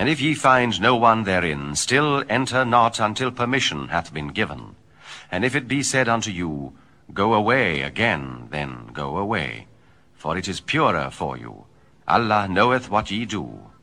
And if ye find no one therein, still enter not until permission hath been given. And if it be said unto you, Go away again, then go away. For it is purer for you. Allah knoweth what ye do.